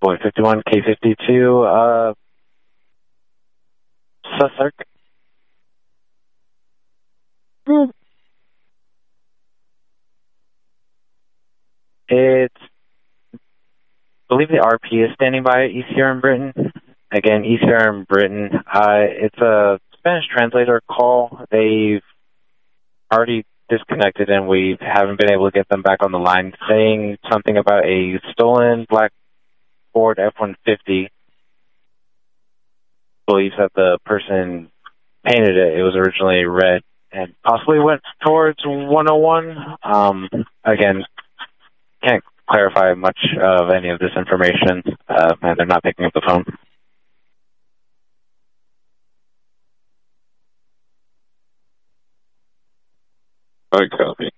Boy 51, K52, Sussex. It's, I believe the RP is standing by ECR in Britain. Again, ECR in Britain. It's a Spanish translator call. They've already disconnected and we haven't been able to get them back on the line, saying something about a stolen black Ford F-150. Believes that the person painted it. It was originally red and possibly went towards 101. Again, can't clarify much of any of this information, and they're not picking up the phone. I copy.